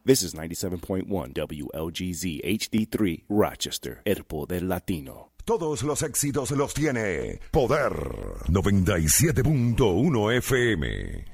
This is 97.1 WLGZ HD3 Rochester, El Poder Latino. Todos los éxitos los tiene Poder 97.1 FM.